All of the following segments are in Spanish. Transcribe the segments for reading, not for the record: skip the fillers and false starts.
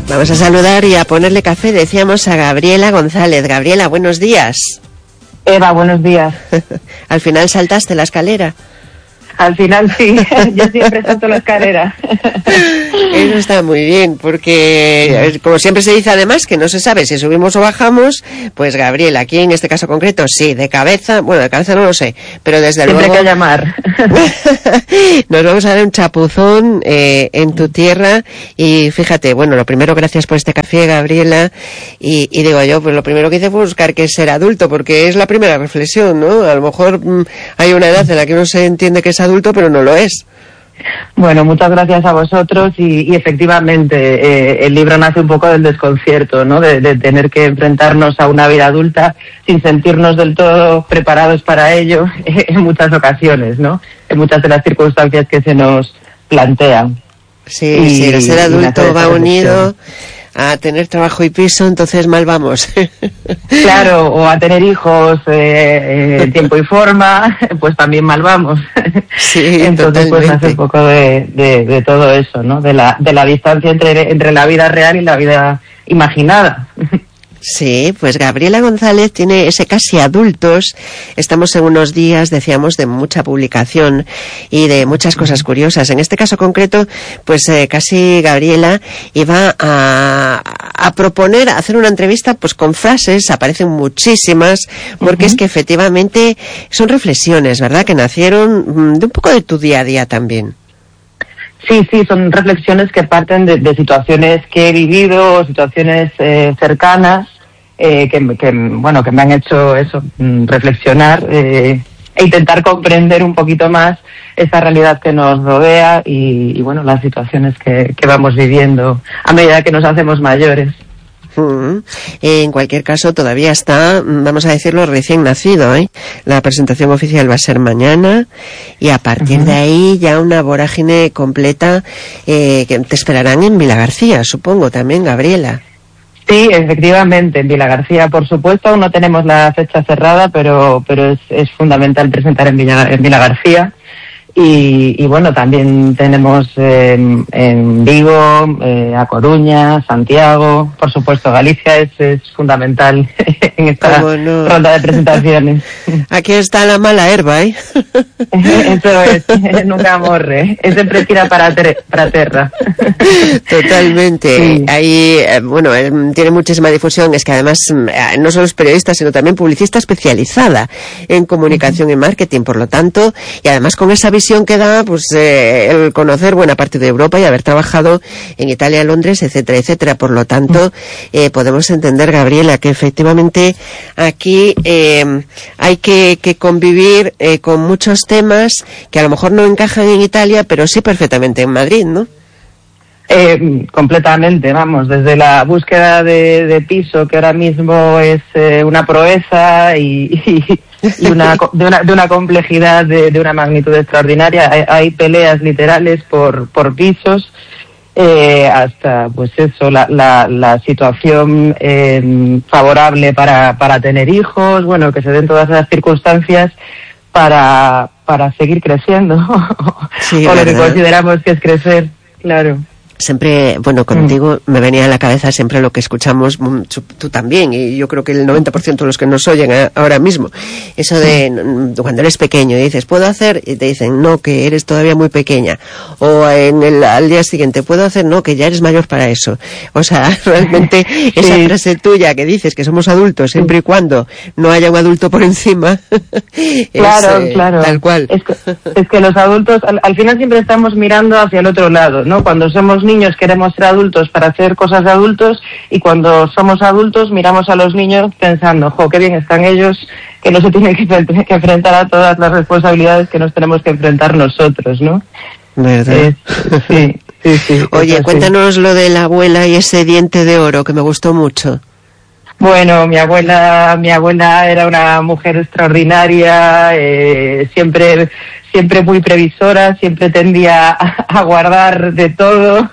Vamos a saludar y a ponerle café, decíamos, a Gabriela González. Gabriela, buenos días. Eva, buenos días. Al final saltaste la escalera. Al final sí, yo siempre salto la escalera. Eso está muy bien, porque como siempre se dice además que no se sabe si subimos o bajamos, pues Gabriela, aquí en este caso concreto, sí, de cabeza, bueno, de cabeza no lo sé, pero desde siempre luego... hay que llamar. Nos vamos a dar un chapuzón en tu tierra y fíjate, bueno, lo primero, gracias por este café, Gabriela, y digo yo, pues lo primero que hice fue buscar qué es ser adulto, porque es la primera reflexión, ¿no? A lo mejor hay una edad en la que uno se entiende que es adulto, pero no lo es. Bueno, muchas gracias a vosotros y efectivamente el libro nace un poco del desconcierto, ¿no? De tener que enfrentarnos a una vida adulta sin sentirnos del todo preparados para ello en muchas ocasiones, ¿no? En muchas de las circunstancias que se nos plantean. Sí, sí, el ser adulto va unido a tener trabajo y piso, entonces mal vamos. Claro, o a tener hijos en tiempo y forma, pues también mal vamos. Sí, entonces totalmente. pues hace un poco de todo eso, ¿no? De la distancia entre la vida real y la vida imaginada. Sí, pues Gabriela González tiene ese casi adultos. Estamos en unos días, decíamos, de mucha publicación y de muchas cosas curiosas. En este caso concreto, pues casi Gabriela iba a proponer hacer una entrevista pues con frases, aparecen muchísimas, porque es que efectivamente son reflexiones, ¿verdad?, que nacieron de un poco de tu día a día también. Sí, son reflexiones que parten de situaciones que he vivido, situaciones cercanas, que me han hecho eso, reflexionar e intentar comprender un poquito más esta realidad que nos rodea y bueno, las situaciones que vamos viviendo a medida que nos hacemos mayores. En cualquier caso, todavía está, vamos a decirlo, recién nacido, ¿eh? La presentación oficial va a ser mañana y a partir de ahí ya una vorágine completa que te esperarán en Vilagarcía, supongo, también, Gabriela. Sí, efectivamente, en Vilagarcía, por supuesto, aún no tenemos la fecha cerrada, pero es fundamental presentar en Vilagarcía. Y bueno, también tenemos en Vigo, A Coruña, Santiago, por supuesto Galicia es fundamental en esta ronda de presentaciones. Aquí está la mala herba, ¿eh? Eso es, nunca morre, es siempre tira para terra. Totalmente. Sí. Ahí, bueno, tiene muchísima difusión, es que además no solo es periodista, sino también publicista especializada en comunicación y marketing, por lo tanto, y además con esa visión que da, pues, el conocer buena parte de Europa y haber trabajado en Italia, Londres, etcétera, etcétera. Por lo tanto, podemos entender, Gabriela, que efectivamente aquí hay que convivir con muchos temas que a lo mejor no encajan en Italia, pero sí perfectamente en Madrid, ¿no? Completamente, vamos, desde la búsqueda de piso, que ahora mismo es una proeza y de una complejidad de una magnitud extraordinaria. Hay peleas literales por pisos, hasta pues eso, la situación favorable para tener hijos, bueno, que se den todas las circunstancias para seguir creciendo. Sí, o lo que consideramos que es crecer, claro. Siempre, bueno, contigo me venía a la cabeza siempre lo que escuchamos, tú también, y yo creo que el 90% de los que nos oyen ahora mismo, eso de cuando eres pequeño y dices, ¿puedo hacer? Y te dicen, no, que eres todavía muy pequeña. O al día siguiente, ¿puedo hacer? No, que ya eres mayor para eso. O sea, realmente esa frase tuya que dices que somos adultos siempre y cuando no haya un adulto por encima. Claro, claro. Tal cual. Es que los adultos, al final siempre estamos mirando hacia el otro lado, ¿no? Cuando somos niños queremos ser adultos para hacer cosas de adultos y cuando somos adultos miramos a los niños pensando, jo, qué bien están ellos, que no se tienen que enfrentar a todas las responsabilidades que nos tenemos que enfrentar nosotros, ¿no? ¿Verdad? Sí. Oye, cuéntanos lo de la abuela y ese diente de oro que me gustó mucho. Bueno, mi abuela era una mujer extraordinaria, siempre muy previsora, siempre tendía a guardar de todo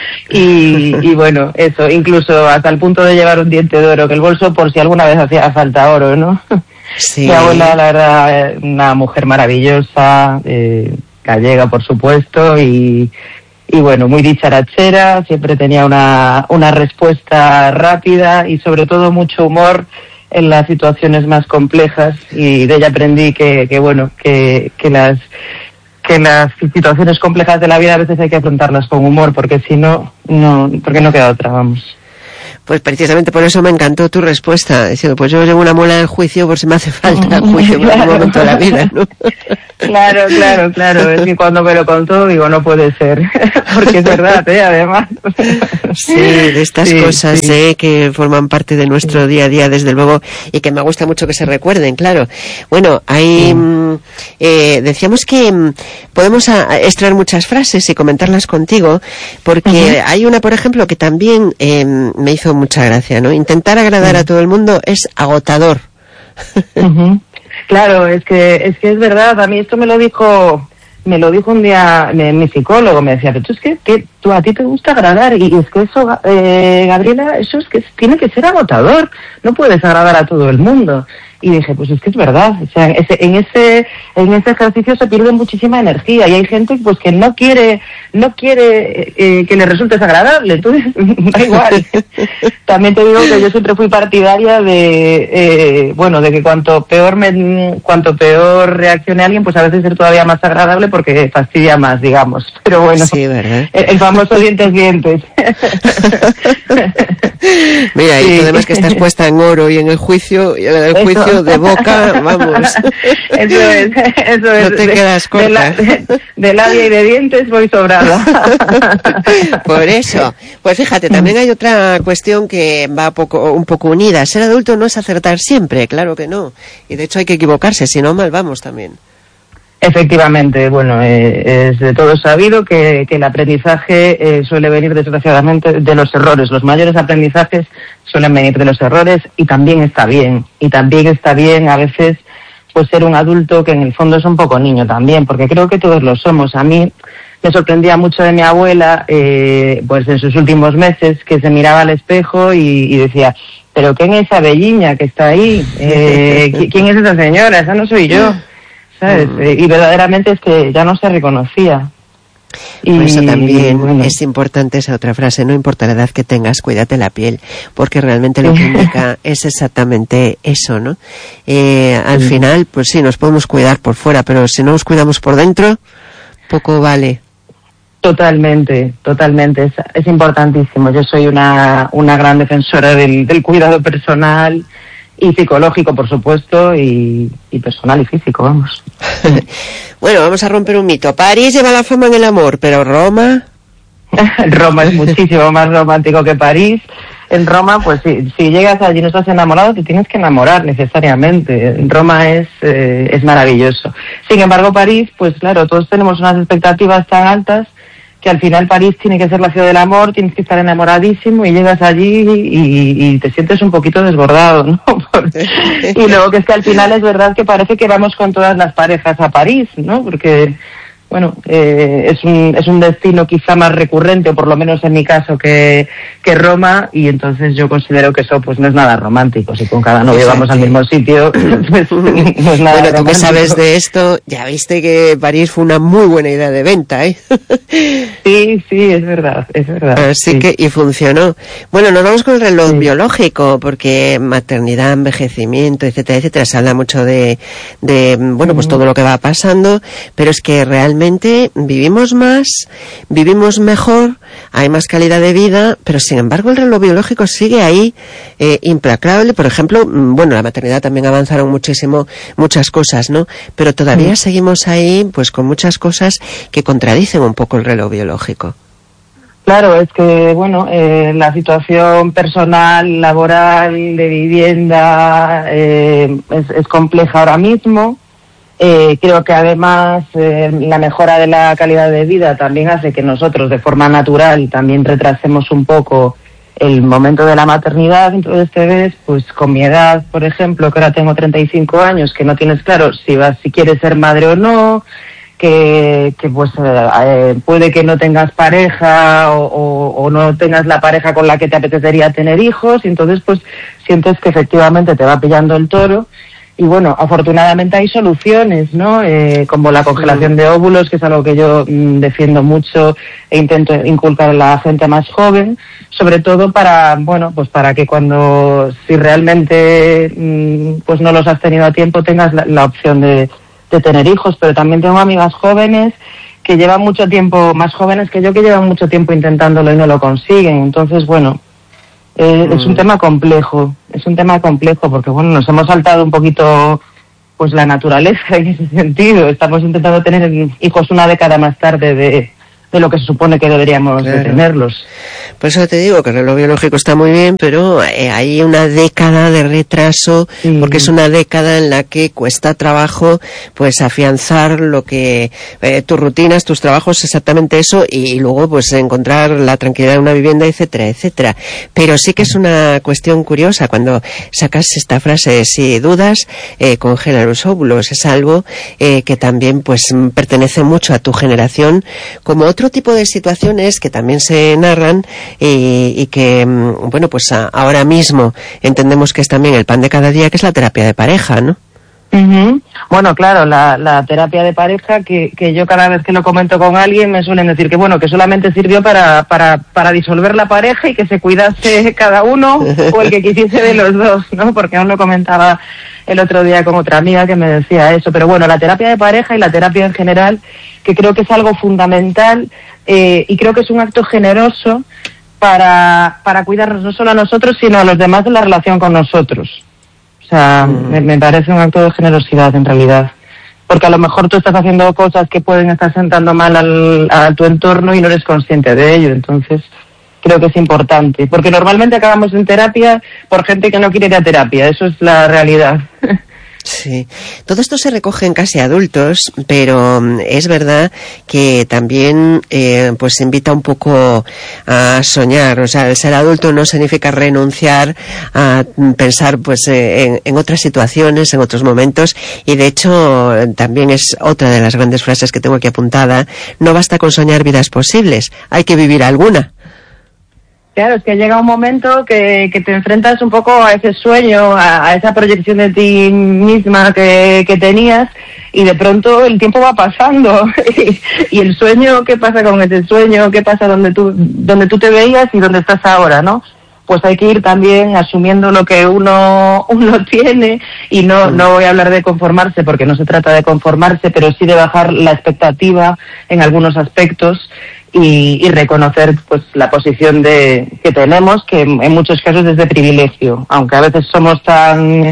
y bueno, eso, incluso hasta el punto de llevar un diente de oro en el bolso por si alguna vez hacía falta oro, ¿no? Sí. Mi abuela, la verdad, una mujer maravillosa, gallega, por supuesto, y bueno, muy dicharachera, siempre tenía una respuesta rápida y sobre todo mucho humor en las situaciones más complejas, y de ella aprendí que las situaciones complejas de la vida a veces hay que afrontarlas con humor, porque si no, porque no queda otra, vamos. Pues precisamente por eso me encantó tu respuesta, diciendo, pues yo llevo una muela del juicio por si me hace falta juicio en algún momento de la vida, ¿no? Claro, es que cuando me lo contó digo, no puede ser, porque es verdad, además. Sí, de estas cosas que forman parte de nuestro día a día, desde luego, y que me gusta mucho que se recuerden, claro. Bueno, hay decíamos que podemos extraer muchas frases y comentarlas contigo, porque hay una, por ejemplo, que también me hizo mucha gracia, ¿no? Intentar agradar a todo el mundo es agotador. Claro, es que es verdad. A mí esto me lo dijo un día mi psicólogo. Me decía, pero tú es que tú a ti te gusta agradar, y es que eso, Gabriela, eso es que tiene que ser agotador. No puedes agradar a todo el mundo. Y dije, pues es que es verdad. O sea, en ese ejercicio se pierde muchísima energía, y hay gente pues que no quiere que le resultes agradable. Entonces, da igual. También te digo que yo siempre fui partidaria de que cuanto peor reaccione alguien, pues a veces ser todavía más agradable, porque fastidia más, digamos. Pero bueno, sí, ¿verdad? El famoso dientes. Mira, y además que estás puesta en oro y en el juicio, de boca, vamos. Eso es. No te quedas corta. De labia y de dientes voy sobrada. Por eso. Pues fíjate, también hay otra cuestión que va un poco unida. Ser adulto no es acertar siempre, claro que no. Y de hecho hay que equivocarse, si no mal vamos también. Efectivamente, bueno, es de todo sabido que el aprendizaje suele venir desgraciadamente de los errores. Los mayores aprendizajes suelen venir de los errores, y también está bien. Y también está bien a veces pues ser un adulto que en el fondo es un poco niño también, porque creo que todos lo somos. A mí me sorprendía mucho de mi abuela, pues en sus últimos meses, que se miraba al espejo y decía, ¿pero quién es esa belliña que está ahí? ¿Quién es esa señora? Esa no soy yo. ¿Sabes? Y verdaderamente es que ya no se reconocía. Por eso también es importante esa otra frase: no importa la edad que tengas, cuídate la piel, porque realmente lo que indica es exactamente eso, ¿no? Al final, pues sí, nos podemos cuidar por fuera, pero si no nos cuidamos por dentro, poco vale. Totalmente, es importantísimo. Yo soy una gran defensora del cuidado personal y psicológico, por supuesto, y personal y físico, vamos. Bueno, vamos a romper un mito. París lleva la fama en el amor, pero Roma... Roma es muchísimo más romántico que París. En Roma, pues si llegas allí y no estás enamorado, te tienes que enamorar necesariamente. Roma es maravilloso. Sin embargo, París, pues claro, todos tenemos unas expectativas tan altas que al final París tiene que ser la ciudad del amor, tienes que estar enamoradísimo, y llegas allí y te sientes un poquito desbordado, ¿no? Y luego que es que al final es verdad que parece que vamos con todas las parejas a París, ¿no? Porque, bueno, es un destino quizá más recurrente, o por lo menos en mi caso, que Roma, y entonces yo considero que eso pues no es nada romántico. Si con cada novio vamos al mismo sitio, pues no es nada romántico. Tú que sabes de esto, ya viste que París fue una muy buena idea de venta, ¿eh? Sí, es verdad. Así que, y funcionó. Bueno, nos vamos con el reloj biológico, porque maternidad, envejecimiento, etcétera, se habla mucho de pues todo lo que va pasando, pero es que realmente vivimos más, vivimos mejor, hay más calidad de vida, pero sin embargo el reloj biológico sigue ahí, implacable. Por ejemplo, la maternidad también avanzaron muchísimo, muchas cosas, ¿no? Pero todavía seguimos ahí, pues con muchas cosas que contradicen un poco el reloj biológico. Claro, es que, la situación personal, laboral, de vivienda, es compleja ahora mismo. Creo que además la mejora de la calidad de vida también hace que nosotros de forma natural también retrasemos un poco el momento de la maternidad. Entonces te ves, pues con mi edad, por ejemplo, que ahora tengo 35 años, que no tienes claro si quieres ser madre o no, que pues puede que no tengas pareja o no tengas la pareja con la que te apetecería tener hijos, y entonces pues sientes que efectivamente te va pillando el toro. bueno, afortunadamente hay soluciones, ¿no? Como la congelación de óvulos, que es algo que yo defiendo mucho e intento inculcar a la gente más joven, sobre todo para, bueno, pues para que si realmente pues no los has tenido a tiempo, tengas la opción de tener hijos. Pero también tengo amigas jóvenes que llevan mucho tiempo, más jóvenes que yo, que llevan mucho tiempo intentándolo y no lo consiguen. Entonces, bueno, es un tema complejo, porque bueno, nos hemos saltado un poquito pues la naturaleza en ese sentido. Estamos intentando tener hijos una década más tarde de lo que se supone que deberíamos de tenerlos. Por eso te digo que el reloj biológico está muy bien, pero hay una década de retraso, porque es una década en la que cuesta trabajo pues afianzar lo que tus rutinas, tus trabajos, exactamente eso, y luego pues encontrar la tranquilidad de una vivienda, etcétera, etcétera. Pero sí que es una cuestión curiosa cuando sacas esta frase: si dudas, congela los óvulos. Es algo que también pues pertenece mucho a tu generación, como otro tipo de situaciones que también se narran y que, bueno, pues ahora mismo entendemos que es también el pan de cada día, que es la terapia de pareja, ¿no? Uh-huh. Bueno, claro, la terapia de pareja, que yo cada vez que lo comento con alguien me suelen decir que bueno, que solamente sirvió para disolver la pareja y que se cuidase cada uno o el que quisiese de los dos, ¿no? Porque aún lo comentaba el otro día con otra amiga que me decía eso. Pero bueno, la terapia de pareja y la terapia en general, que creo que es algo fundamental y creo que es un acto generoso para cuidarnos no solo a nosotros, sino a los demás de la relación con nosotros. O sea, me parece un acto de generosidad en realidad. Porque a lo mejor tú estás haciendo cosas que pueden estar sentando mal a tu entorno y no eres consciente de ello. Entonces, creo que es importante. Porque normalmente acabamos en terapia por gente que no quiere ir a terapia. Eso es la realidad. Sí, todo esto se recoge en Casi Adultos, pero es verdad que también pues invita un poco a soñar. O sea, el ser adulto no significa renunciar a pensar pues en otras situaciones, en otros momentos, y de hecho también es otra de las grandes frases que tengo aquí apuntada: no basta con soñar vidas posibles, hay que vivir alguna. Claro, es que llega un momento que te enfrentas un poco a ese sueño, a esa proyección de ti misma que tenías, y de pronto el tiempo va pasando y el sueño, ¿qué pasa con ese sueño? ¿Qué pasa donde tú te veías y donde estás ahora, no? Pues hay que ir también asumiendo lo que uno tiene, y no voy a hablar de conformarse, porque no se trata de conformarse, pero sí de bajar la expectativa en algunos aspectos y reconocer pues la posición que tenemos, que en muchos casos es de privilegio, aunque a veces somos tan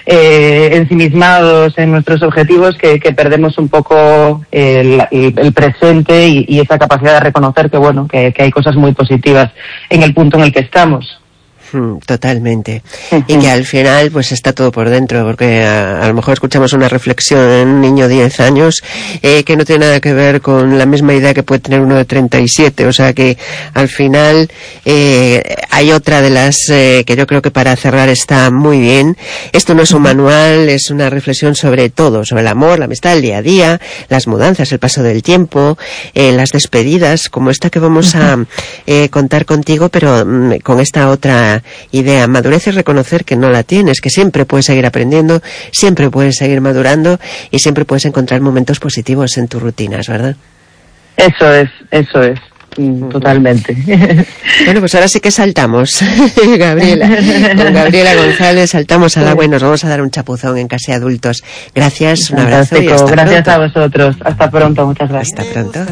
ensimismados en nuestros objetivos que perdemos un poco el presente y esa capacidad de reconocer que bueno, que hay cosas muy positivas en el punto en el que estamos. Totalmente. Y que al final pues está todo por dentro, porque a lo mejor escuchamos una reflexión en un niño de 10 años que no tiene nada que ver con la misma idea que puede tener uno de 37. O sea que al final hay otra de las que yo creo que para cerrar está muy bien. Esto no es un manual, es una reflexión sobre todo, sobre el amor, la amistad, el día a día, las mudanzas, el paso del tiempo, las despedidas, como esta que vamos a contar contigo, pero con esta otra idea: madurez es reconocer que no la tienes, que siempre puedes seguir aprendiendo, siempre puedes seguir madurando y siempre puedes encontrar momentos positivos en tus rutinas, ¿verdad? Eso es. Totalmente. Bueno, pues ahora sí que saltamos, Gabriela. Con Gabriela González saltamos al agua y nos vamos a dar un chapuzón en Casi Adultos. Gracias, un abrazo y hasta Gracias pronto. A vosotros. Hasta pronto, muchas gracias. Hasta pronto.